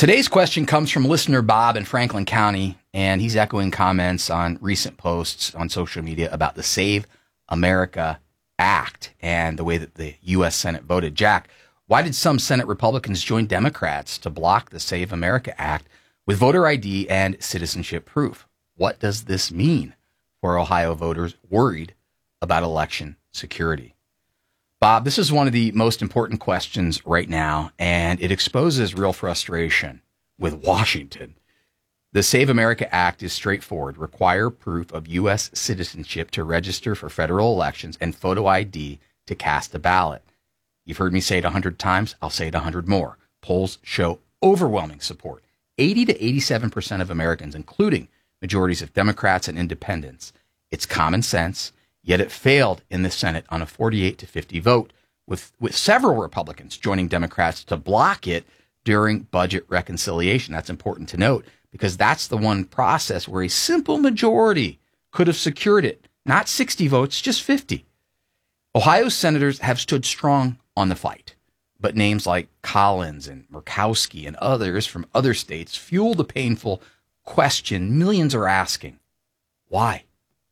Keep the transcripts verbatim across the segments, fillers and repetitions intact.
Today's question comes from listener Bob in Franklin County, and he's echoing comments on recent posts on social media about the Save America Act and the way that the U S Senate voted. Jack, why did some Senate Republicans join Democrats to block the Save America Act with voter I D and citizenship proof? What does this mean for Ohio voters worried about election security? Bob, this is one of the most important questions right now, and it exposes real frustration with Washington. The Save America Act is straightforward. Require proof of U S citizenship to register for federal elections and photo I D to cast a ballot. You've heard me say it a hundred times. I'll say it a hundred more. Polls show overwhelming support. eighty to eighty-seven percent of Americans, including majorities of Democrats and independents. It's common sense. Yet it failed in the Senate on a forty-eight to fifty vote, with, with several Republicans joining Democrats to block it during budget reconciliation. That's important to note because that's the one process where a simple majority could have secured it. Not sixty votes, just fifty. Ohio's senators have stood strong on the fight, but names like Collins and Murkowski and others from other states fuel the painful question millions are asking. Why?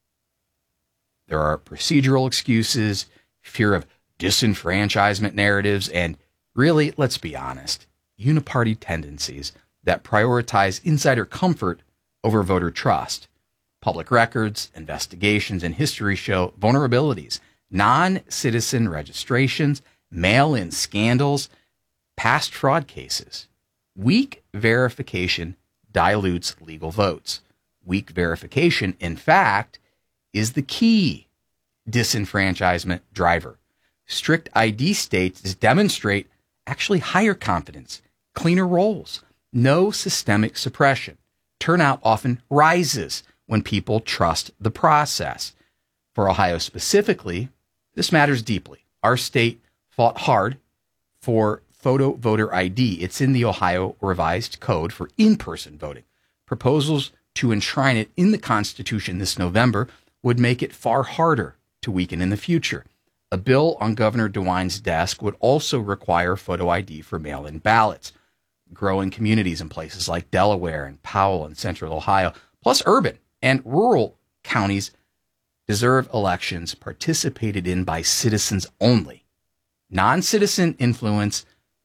There are procedural excuses, fear of disenfranchisement narratives, and really, let's be honest, uniparty tendencies that prioritize insider comfort over voter trust. Public records, investigations, and history show vulnerabilities, non-citizen registrations, mail-in scandals, past fraud cases. Weak verification dilutes legal votes. Weak verification, in fact, is the key disenfranchisement driver. Strict I D states demonstrate actually higher confidence, cleaner rolls, no systemic suppression. Turnout often rises when people trust the process. For Ohio specifically, this matters deeply. Our state fought hard for photo voter I D. It's in the Ohio Revised Code for in-person voting. Proposals to enshrine it in the Constitution this November would make it far harder to weaken in the future. A bill on Governor DeWine's desk would also require photo I D for mail-in ballots. Growing communities in places like Delaware and Powell and Central Ohio, plus urban and rural counties, deserve elections participated in by citizens only. Non-citizen influence,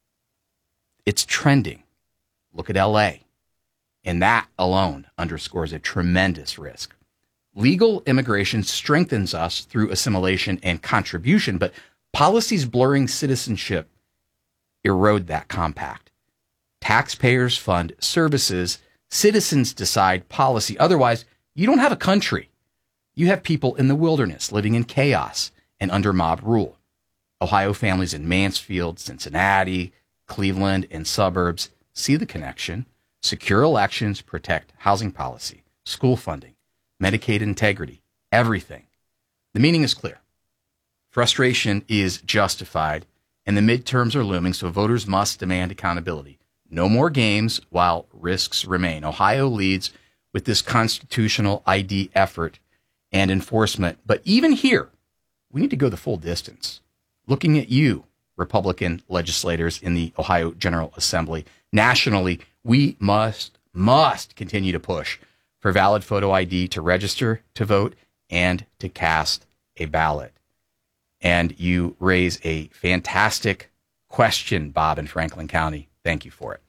it's trending. Look at L A. And that alone underscores a tremendous risk. Legal immigration strengthens us through assimilation and contribution, but policies blurring citizenship erode that compact. Taxpayers fund services, citizens decide policy. Otherwise, you don't have a country. You have people in the wilderness living in chaos and under mob rule. Ohio families in Mansfield, Cincinnati, Cleveland, and suburbs see the connection. Secure elections protect housing policy, school funding, Medicaid integrity, everything. The meaning is clear. Frustration is justified, and the midterms are looming, so voters must demand accountability. No more games while risks remain. Ohio leads with this constitutional I D effort and enforcement. But even here, we need to go the full distance. Looking at you, Republican legislators in the Ohio General Assembly, nationally, we must, must continue to push for valid photo I D to register to vote and to cast a ballot. And you raise a fantastic question, Bob, in Franklin County. Thank you for it.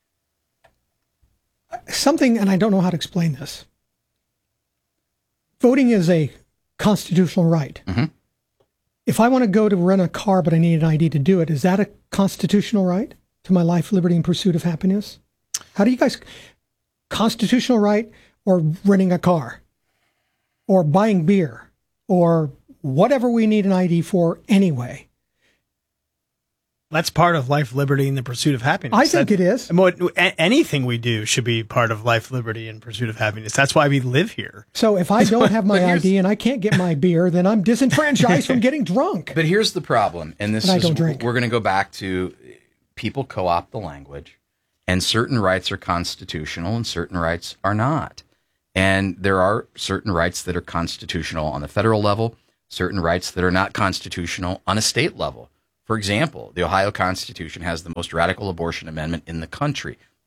Something, and I don't know how to explain this. Voting is a constitutional right. Mm-hmm. If I want to go to rent a car, but I need an I D to do it, is that a constitutional right to my life, liberty, and pursuit of happiness? How do you guys, constitutional right or renting a car or buying beer or whatever we need an I D for anyway? That's part of life, liberty, and the pursuit of happiness. I think that, it is. What, anything we do should be part of life, liberty, and pursuit of happiness. That's why we live here. So if I don't have my I D and I can't get my beer, then I'm disenfranchised from getting drunk. But here's the problem, and this and is I don't drink. We're going to go back to people co-opt the language, and certain rights are constitutional and certain rights are not. And there are certain rights that are constitutional on the federal level, certain rights that are not constitutional on a state level. For example, the Ohio Constitution has the most radical abortion amendment in the country.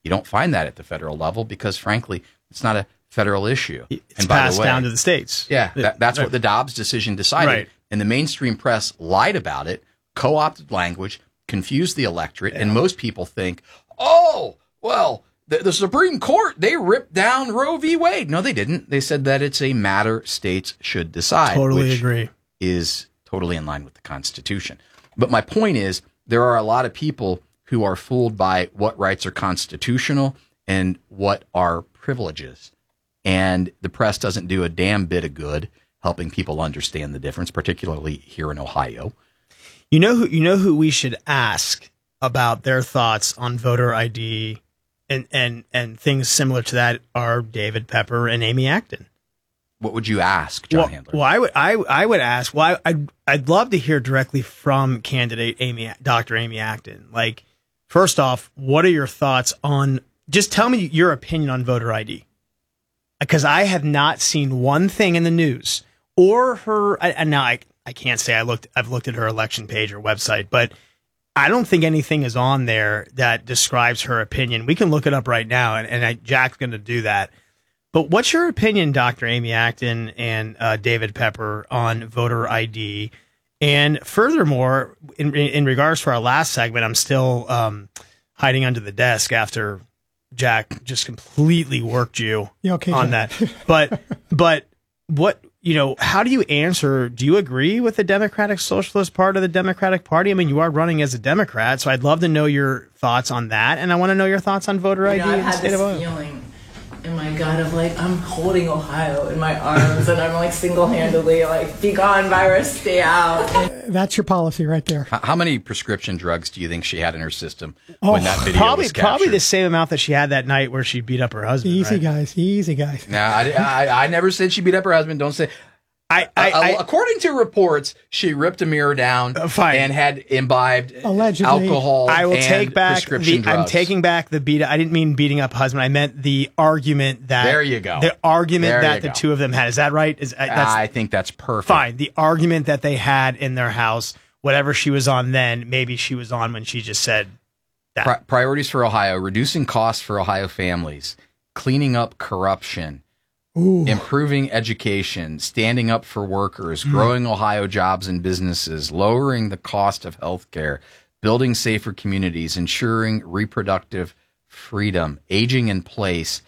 You don't find that at the federal level because, frankly, it's not a federal issue. It's and by passed the way, down to the states. Yeah, that, that's Right. what the Dobbs decision decided. Right. And the mainstream press lied about it, co-opted language, confused the electorate, Yeah. and most people think, oh, well, the, the Supreme Court, they ripped down Roe v. Wade. No, they didn't. They said that it's a matter states should decide. Totally which agree. is totally in line with the Constitution. But my point is, there are a lot of people who are fooled by what rights are constitutional and what are privileges. And the press doesn't do a damn bit of good helping people understand the difference, particularly here in Ohio. You know who you know who we should ask about their thoughts on voter I D and and and things similar to that are David Pepper and Amy Acton. What would you ask, John Well, Handler? well, I would I I would ask. Well, I, I'd I'd love to hear directly from candidate Amy, Doctor Amy Acton. Like, first off, what are your thoughts on? Just tell me your opinion on voter I D, because I have not seen one thing in the news or her. And now I I can't say I looked. I've looked at her election page or website, but I don't think anything is on there that describes her opinion. We can look it up right now, and, and I, Jack's going to do that. But what's your opinion, Doctor Amy Acton and uh, David Pepper, on voter I D? And furthermore, in, in regards to our last segment, I'm still um, hiding under the desk after Jack just completely worked you Yeah, okay, on Jack. that. But but what you know, how do you answer? Do you agree with the Democratic Socialist part of the Democratic Party? I mean, you are running as a Democrat, so I'd love to know your thoughts on that, and I want to know your thoughts on voter You I D know, I've in the had state this of Ohio. feeling in my gut of like I'm holding Ohio in my arms and I'm like single-handedly like be gone virus, stay out. That's your policy right there. H- How many prescription drugs do you think she had in her system Oh, when that video Probably was captured? probably the same amount that she had that night where she beat up her husband. Easy, right? guys. Easy, guys. No, I, I, I never said she beat up her husband. Don't say. I, I, Uh, I, according to reports, she ripped a mirror down Uh, fine. and had imbibed Allegedly. alcohol. I will and take back prescription the. I'm drugs. taking back the beat. I didn't mean beating up husband. I meant the argument that. There you go. The argument There that you the go. two of them had. Is that right? Is uh, that's I think that's perfect. fine. The argument that they had in their house, whatever she was on then, maybe she was on when she just said that. Pri- priorities for Ohio: reducing costs for Ohio families, cleaning up corruption, Ooh. improving education, standing up for workers, growing Ohio jobs and businesses, lowering the cost of health care, building safer communities, ensuring reproductive freedom, aging in place,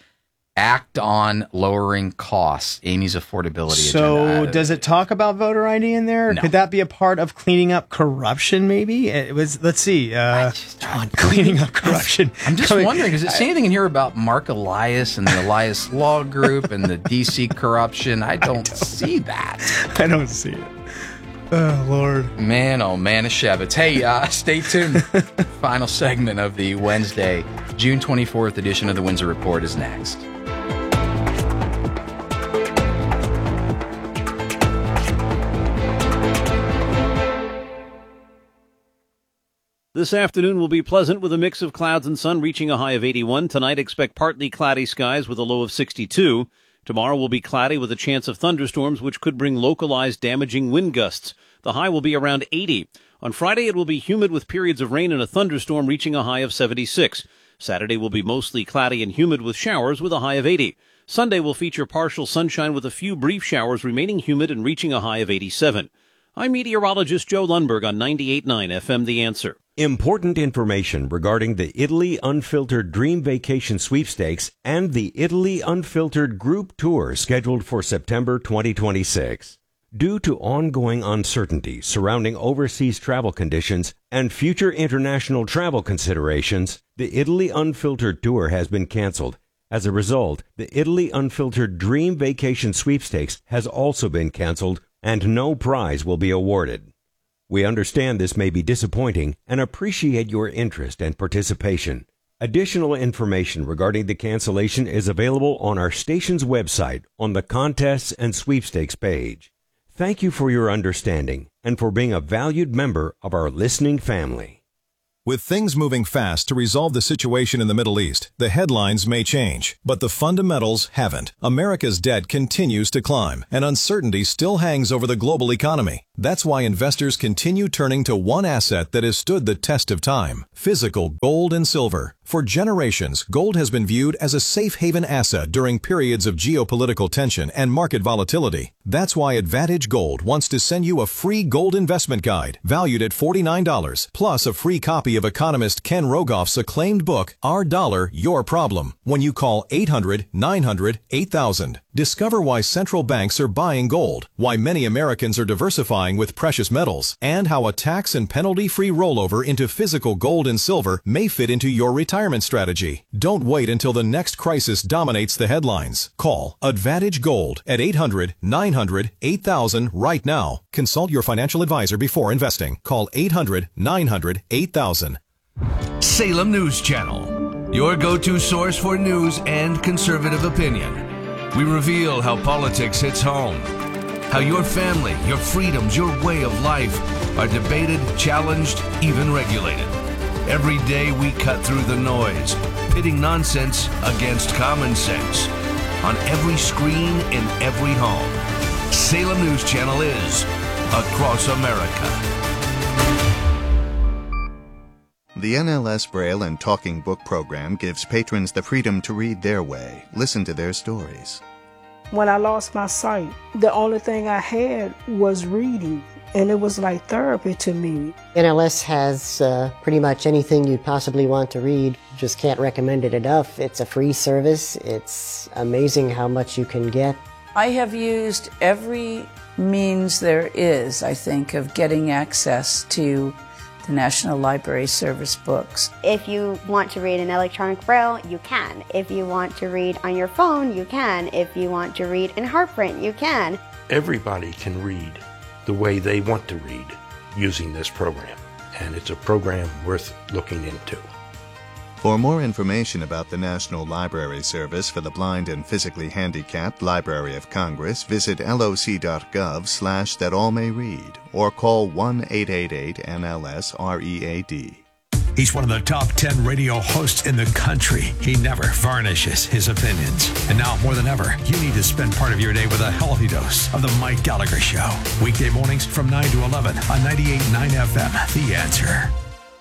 act on lowering costs. Amy's affordability So agenda. does it talk about voter I D in there? No. Could that be a part of cleaning up corruption? Maybe it was. Let's see. Uh, John, cleaning up corruption. I'm just Coming- wondering, does it say anything in here about Mark Elias and the Elias Law Group and the D C corruption? I don't see that. I don't see it. Oh Lord. Man, oh man, a Shevitz. Hey, uh, stay tuned. Final segment of the Wednesday, June twenty-fourth edition of the Windsor Report is next. This afternoon will be pleasant with a mix of clouds and sun, reaching a high of eighty-one. Tonight, expect partly cloudy skies with a low of sixty-two. Tomorrow will be cloudy with a chance of thunderstorms, which could bring localized damaging wind gusts. The high will be around eighty. On Friday, it will be humid with periods of rain and a thunderstorm, reaching a high of seventy-six. Saturday will be mostly cloudy and humid with showers with a high of eighty. Sunday will feature partial sunshine with a few brief showers, remaining humid and reaching a high of eighty-seven. I'm meteorologist Joe Lundberg on ninety-eight point nine F M The Answer. Important information regarding the Italy Unfiltered Dream Vacation Sweepstakes and the Italy Unfiltered Group Tour scheduled for September twenty twenty-six. Due to ongoing uncertainty surrounding overseas travel conditions and future international travel considerations, the Italy Unfiltered Tour has been canceled. As a result, the Italy Unfiltered Dream Vacation Sweepstakes has also been canceled, and no prize will be awarded. We understand this may be disappointing and appreciate your interest and participation. Additional information regarding the cancellation is available on our station's website on the Contests and Sweepstakes page. Thank you for your understanding and for being a valued member of our listening family. With things moving fast to resolve the situation in the Middle East, the headlines may change, but the fundamentals haven't. America's debt continues to climb, and uncertainty still hangs over the global economy. That's why investors continue turning to one asset that has stood the test of time: physical gold and silver. For generations, gold has been viewed as a safe haven asset during periods of geopolitical tension and market volatility. That's why Advantage Gold wants to send you a free gold investment guide valued at forty-nine dollars, plus a free copy of economist Ken Rogoff's acclaimed book, Our Dollar, Your Problem, when you call eight hundred, nine hundred, eight thousand. Discover why central banks are buying gold, why many Americans are diversifying with precious metals, and how a tax and penalty-free rollover into physical gold and silver may fit into your retirement strategy. Don't wait until the next crisis dominates the headlines. Call Advantage Gold at eight hundred, nine hundred, eight thousand right now. Consult your financial advisor before investing. Call eight hundred, nine hundred, eight thousand. Salem News Channel, your go-to source for news and conservative opinion. We reveal how politics hits home, how your family, your freedoms, your way of life are debated, challenged, even regulated. Every day we cut through the noise, pitting nonsense against common sense. On every screen, in every home, Salem News Channel is across America. The N L S Braille and Talking Book program gives patrons the freedom to read their way, listen to their stories. When I lost my sight, the only thing I had was reading, and it was like therapy to me. N L S has uh, pretty much anything you possibly want to read. Just can't recommend it enough. It's a free service. It's amazing how much you can get. I have used every means there is, I think, of getting access to the National Library Service books. If you want to read in electronic braille, you can. If you want to read on your phone, you can. If you want to read in heartprint, you can. Everybody can read the way they want to read using this program, and it's a program worth looking into. For more information about the National Library Service for the Blind and Physically Handicapped Library of Congress, visit loc.gov slash that all may read or call one eight eight eight N L S R E A D. He's one of the top ten radio hosts in the country. He never varnishes his opinions. And now, more than ever, you need to spend part of your day with a healthy dose of The Mike Gallagher Show. Weekday mornings from nine to eleven on ninety-eight point nine F M. The Answer.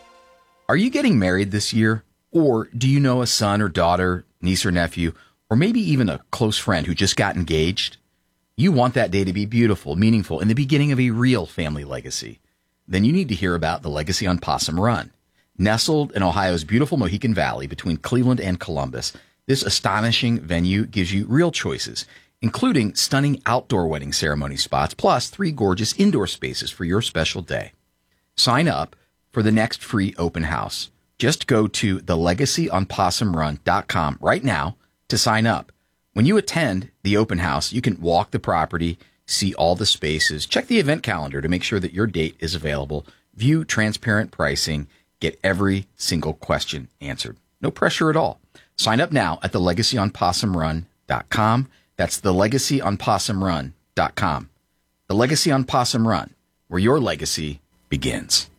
Are you getting married this year? Or do you know a son or daughter, niece or nephew, or maybe even a close friend who just got engaged? You want that day to be beautiful, meaningful, and the beginning of a real family legacy. Then you need to hear about the Legacy on Possum Run. Nestled in Ohio's beautiful Mohican Valley between Cleveland and Columbus, this astonishing venue gives you real choices, including stunning outdoor wedding ceremony spots, plus three gorgeous indoor spaces for your special day. Sign up for the next free open house. Just go to the legacy on possum run dot com right now to sign up. When you attend the open house, you can walk the property, see all the spaces, check the event calendar to make sure that your date is available, view transparent pricing, get every single question answered. No pressure at all. Sign up now at the legacy on possum run dot com. That's the legacy on possum run dot com. The Legacy on Possum Run, where your legacy begins.